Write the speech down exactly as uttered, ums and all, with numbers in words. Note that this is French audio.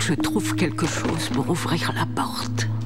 je trouve quelque chose pour ouvrir la porte.